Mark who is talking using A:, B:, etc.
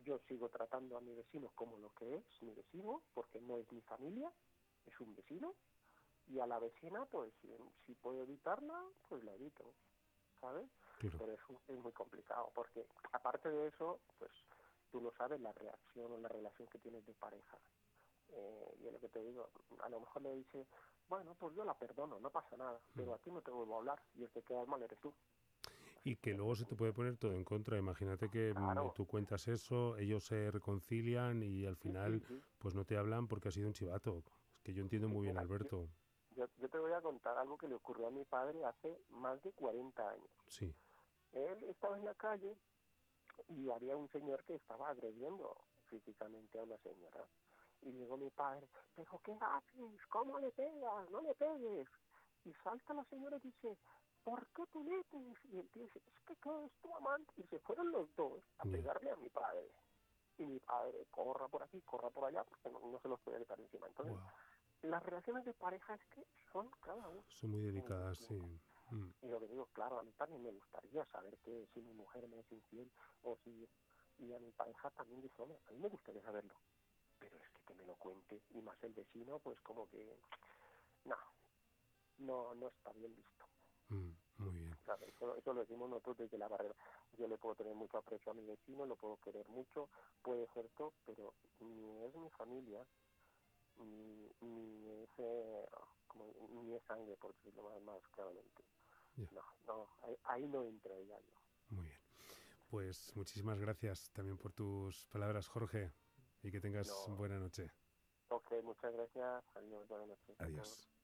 A: yo sigo tratando a mi vecino como lo que es mi vecino, porque no es mi familia, es un vecino, y a la vecina, pues si puedo evitarla, pues la evito, ¿sabes?
B: Claro.
A: Pero es muy complicado, porque aparte de eso, pues tú no sabes la reacción o la relación que tienes de pareja. Y es lo que te digo, a lo mejor le dice, bueno, pues yo la perdono, no pasa nada, pero a ti no te vuelvo a hablar, y el que queda mal eres tú.
B: Y
A: Así
B: que
A: que
B: luego
A: es
B: se te puede poner todo en contra. Imagínate que
A: claro,
B: tú cuentas eso, ellos se reconcilian y al
A: sí,
B: final
A: sí, sí.
B: pues no te hablan porque ha sido un chivato. Es que yo entiendo
A: Sí,
B: muy bien,
A: mira,
B: Alberto.
A: yo te voy a contar algo que le ocurrió a mi padre hace más de 40 años.
B: Sí,
A: Él estaba en la calle y había un señor que estaba agrediendo físicamente a una señora. Y llegó mi padre, pero ¿qué haces? ¿Cómo le pegas? No le pegues. Y salta la señora y dice, ¿por qué te metes? Y él dice, es que ¿qué es tu amante? Y se fueron los dos a
B: ya.
A: pegarle a mi padre. Y mi padre, corra por aquí, corra por allá, porque no se los puede quitar encima. Entonces,
B: Wow.
A: las relaciones de pareja es que son cada uno
B: Son muy
A: muy
B: delicadas, sí.
A: distintas. Y lo que digo, claro, a mí también me gustaría saber que si mi mujer me es infiel o si... Y a mi pareja también dice, hombre, a mí me gustaría saberlo, pero es que me lo cuente. Y más el vecino, pues como que... No está bien visto.
B: Muy bien.
A: Claro, eso lo decimos nosotros desde la barrera. Yo le puedo tener mucho aprecio a mi vecino, lo puedo querer mucho, puede ser todo, pero ni es mi familia, ni es, ni es sangre, por decirlo más claramente.
B: Ya.
A: No, ahí no entraría yo.
B: Muy bien. Pues muchísimas gracias también por tus palabras, Jorge, y que tengas
A: No,
B: buena noche.
A: ok, muchas gracias. Adiós, buenas noches a todos.
B: Adiós.